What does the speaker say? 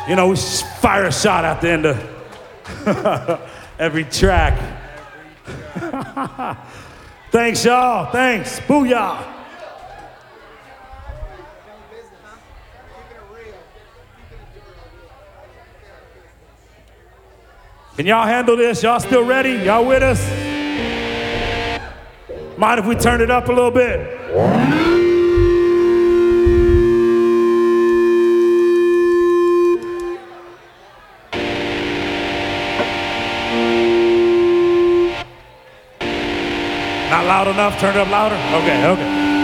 You know, we fire a shot at the end of every track. Thanks, y'all. Thanks. Booyah. Can y'all handle this? Y'all still ready? Y'all with us? Mind if we turn it up a little bit? Not loud enough? Turn it up louder? Okay.